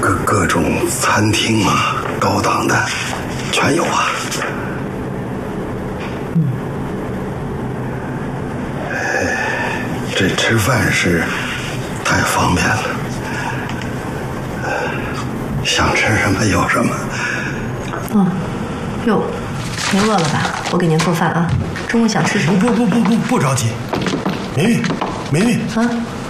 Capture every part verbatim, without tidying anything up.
各各种餐厅啊，高档的全有啊。嗯，哎，这吃饭是太方便了，想吃什么有什么。 嗯，哟，您饿了吧？我给您做饭啊。中午想吃什么？ 不不不不不着急，明明明明啊，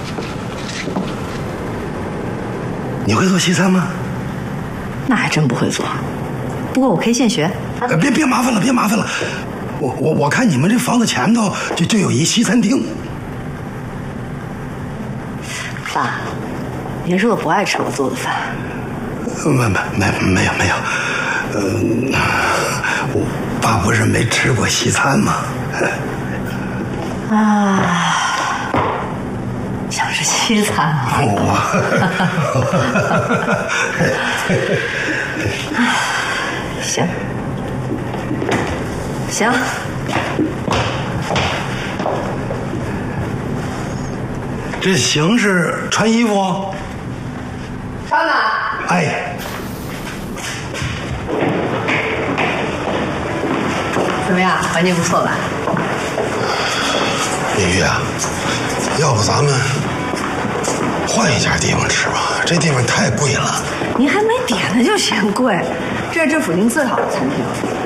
你会做西餐吗？ 那还真不会做，不过我可以现学。 呃，别别麻烦了，别麻烦了。我我我看你们这房子前头就就有一西餐厅。 爸，您是不是不爱吃我做的饭？ 没没没没有没有，嗯、呃，我爸不是没吃过西餐吗？ 啊，想吃西餐啊！行，行。 这行是穿衣服？ 穿呢。 哎， 怎么样？环境不错吧？ 李玉啊，要不咱们换一家地方吃吧？这地方太贵了。 您还没点呢就嫌贵，这是这附近最好的餐厅。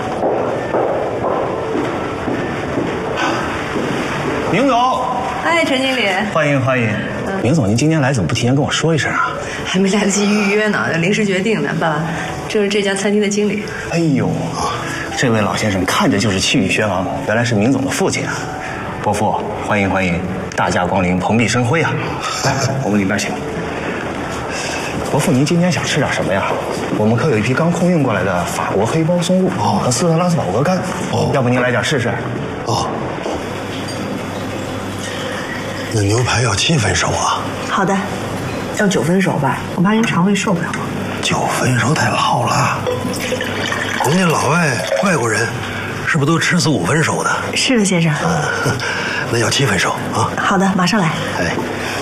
明总， 哎，陈经理， 欢迎欢迎。嗯、明总，您今天来怎么不提前跟我说一声啊？ 还没来得及预约呢，临时决定的。爸，这是这家餐厅的经理。 哎呦，这位老先生看着就是气宇轩昂，原来是明总的父亲啊！伯父，欢迎欢迎，大驾光临，蓬荜生辉啊！来，我们里边请。伯父，您今天想吃点什么呀？我们可有一批刚空运过来的法国黑包松露和斯特拉斯堡鹅肝，哦，要不您来点试试？ 哦。那牛排要七分熟啊？ 好的，要九分熟吧，我怕您肠胃受不了。 九分熟太老了，人家老外外国人是不是都吃四五分熟的？ 是的，先生。 嗯，那要七分熟啊。 好的，马上来。 哎，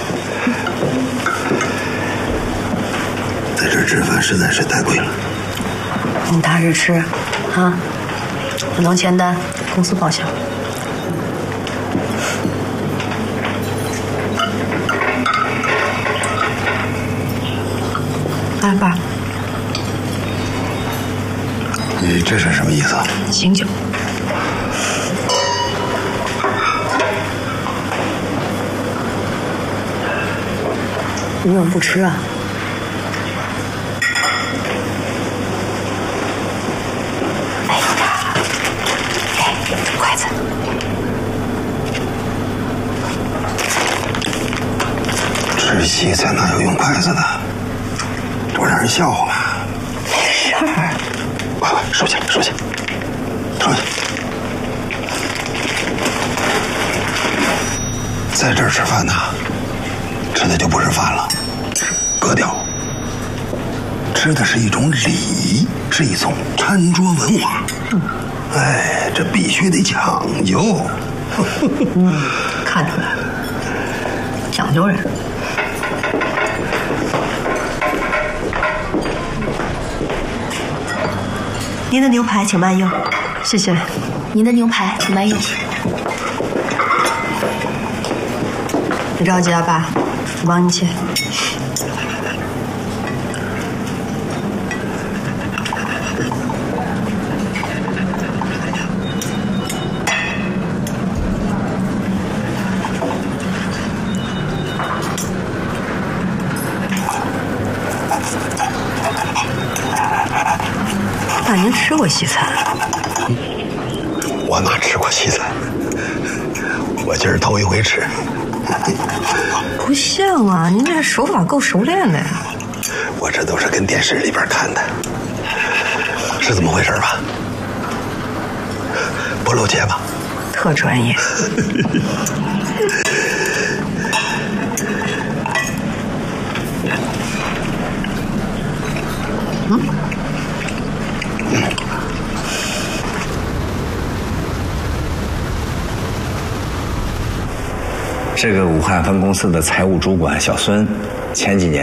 在这吃饭实在是太贵了。 你踏实吃，啊，不能签单，公司报销。来，爸， 你这是什么意思？ 醒酒。你怎么不吃啊？哎，哎，筷子。 吃西餐哪有用筷子的？多让人笑话嘛！ 没事儿， 快快收起来，收起来，收起来。在这儿吃饭呢，吃的就不是饭了，是格调。吃的是一种礼仪，是一种餐桌文化。嗯，哎，这必须得讲究。 嗯，看出来了，讲究人。您的牛排请慢用，谢谢。 您的牛排请慢用。 别着急啊，爸，我帮你切。爸，您吃过西餐？ 我哪吃过西餐？我今儿头一回吃。 不像啊，您这手法够熟练的呀。 我这都是跟电视里边看的，是这么回事吧？不露怯吧？ 特专业。嗯。 这个武汉分公司的财务主管小孙，前几年